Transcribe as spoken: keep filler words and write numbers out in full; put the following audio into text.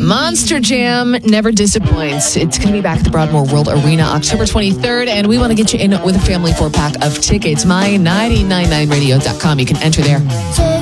Monster Jam never disappoints. It's going to be back at the Broadmoor World Arena October twenty-third, and we want to get you in with a family four-pack of tickets. my nine nine nine radio dot com. You can enter there.